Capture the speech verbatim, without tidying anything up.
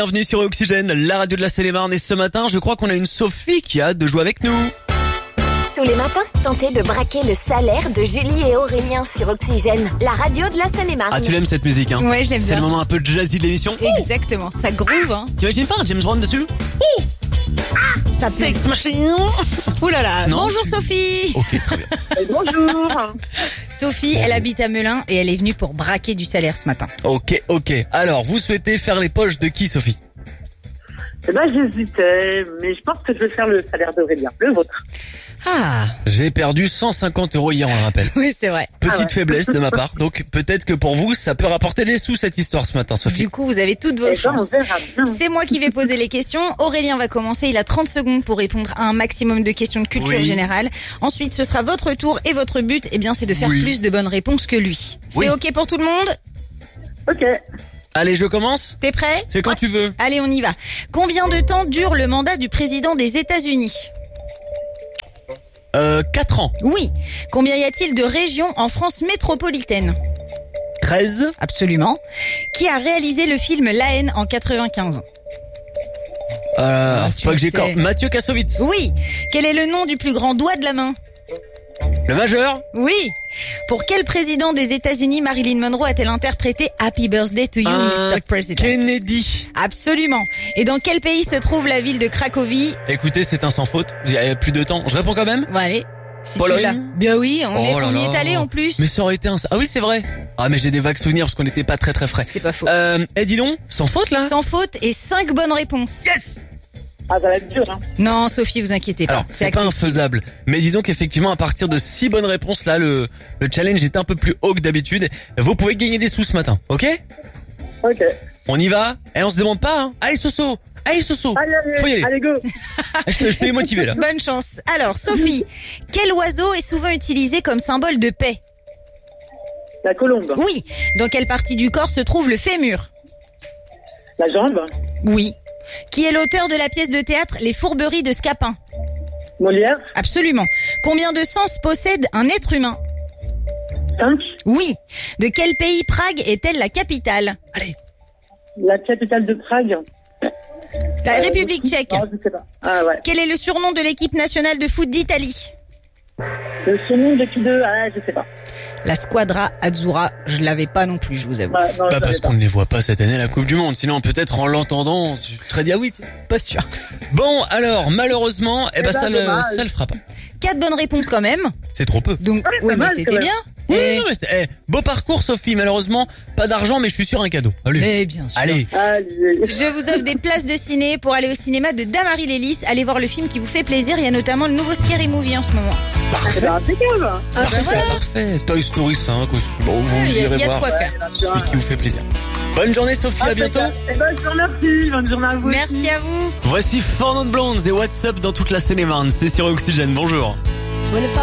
Bienvenue sur Oxygène, la radio de la Seine-et-Marne. Et ce matin, je crois qu'on a une Sophie qui a hâte de jouer avec nous. Tous les matins, tentez de braquer le salaire de Julie et Aurélien sur Oxygène, la radio de la Seine-et-Marne. Ah, tu l'aimes cette musique, hein? Ouais, je l'aime bien. C'est le moment un peu jazzy de l'émission. Exactement, ça groove, hein. T'imagines pas un James Brown dessus? Ça plaît. Sex Machine. Ouh là là. Non, Bonjour tu- Sophie. Ok, très bien. Bonjour. Sophie, elle habite à Melun et elle est venue pour braquer du salaire ce matin. Ok, ok. Alors, vous souhaitez faire les poches de qui, Sophie? Eh ben, j'hésitais, mais je pense que je vais faire le salaire d'Aurélien, le vôtre. Ah, J'ai perdu cent cinquante euros hier, on le rappelle. oui c'est vrai. Petite Ah ouais. faiblesse de ma part. Donc, peut-être que pour vous, ça peut rapporter des sous, cette histoire, ce matin, Sophie. Du coup, vous avez toutes vos Eh ben, on chances. verra bien. C'est moi qui vais poser les questions. Aurélien va commencer. Il a trente secondes pour répondre à un maximum de questions de culture Oui. générale. Ensuite, ce sera votre tour et votre but, eh bien, c'est de faire Oui. plus de bonnes réponses que lui. C'est Oui. ok pour tout le monde? Ok. Allez, je commence? T'es prêt? C'est quand tu veux. Allez, on y va. Combien de temps dure le mandat du président des États-Unis? Euh, quatre ans. Oui. Combien y a-t-il de régions en France métropolitaine? treize. Absolument. Qui a réalisé le film La haine en quatre-vingt-quinze? Euh, Ah, faut tu pas que le j'écorche. sais. Mathieu Kassovitz. Oui. Quel est le nom du plus grand doigt de la main? Le majeur. Oui. Pour quel président des États-Unis Marilyn Monroe a-t-elle interprété Happy Birthday to You, Un mister President? Kennedy. Absolument. Et dans quel pays se trouve la ville de Cracovie? Écoutez, c'est un sans faute. Il y a plus de temps. Je réponds quand même? Bon, allez. Si Pologne. tu l'as. Bien oui, on, est, Oh là on y là. est allé en plus. Mais ça aurait été un... Ah oui, c'est vrai. Ah, mais j'ai des vagues souvenirs parce qu'on n'était pas très très frais. C'est pas faux. Euh, eh, dis donc, sans faute là? Sans faute et cinq bonnes réponses. Yes! Ah, ça va être dur, hein. Non, Sophie, vous inquiétez pas. Alors, c'est pas accessible. infaisable. Mais disons qu'effectivement, à partir de six bonnes réponses, là, le, le challenge est un peu plus haut que d'habitude. Vous pouvez gagner des sous ce matin, ok? Ok. On y va? Et on se demande pas, hein? Allez, Soso! Allez, Soso! Allez, allez, Faut y aller. allez, go. Je te, je te les motiver, là. Bonne chance. Alors, Sophie, quel oiseau est souvent utilisé comme symbole de paix? La colombe. Oui. Dans quelle partie du corps se trouve le fémur? La jambe. Oui. Qui est l'auteur de la pièce de théâtre Les Fourberies de Scapin? Molière. Absolument. Combien de sens possède un être humain? cinq. Oui. De quel pays Prague est-elle la capitale? Allez. La capitale de Prague. La Euh, République tchèque. Non, je sais pas. Ah, ouais. Quel est le surnom de l'équipe nationale de foot d'Italie? Le surnom de l'équipe de... Ah, je sais pas. La Squadra Azzurra. Je l'avais pas non plus, je vous avoue. Ouais, non, Pas je parce savais pas. qu'on ne les voit pas cette année à la Coupe du Monde. Sinon, peut-être en l'entendant, tu serais dit ah oui. tiens. Pas sûr. Bon, alors, malheureusement, eh ben, ben, ça le, dommage. ça le fera pas. Quatre bonnes réponses quand même. C'est trop peu. Donc, Ouais, oui, pas mais mal, c'était quand même. bien. Oui, Et- non, mais c'est- eh, beau parcours, Sophie. Malheureusement, pas d'argent, mais je suis sur un cadeau. Allez. Mais bien sûr. Allez. Allez. Je vous offre des places de ciné pour aller au cinéma de Damary Lélis. Allez voir le film qui vous fait plaisir. Il y a notamment le nouveau Scary Movie en ce moment. C'est impeccable. Ah, ben Parfait, voilà. parfait. Toy Story cinq aussi. Bon, vous Il y a, irez il y a de voir quoi faire. celui qui vous fait plaisir. Bonne journée, Sophie. À bientôt. Eh ben, je vous remercie. Bonne journée à vous. Merci à vous. Voici Four Non Blondes et What's Up dans toute la Seine-et-Marne. C'est sur Oxygène. Bonjour.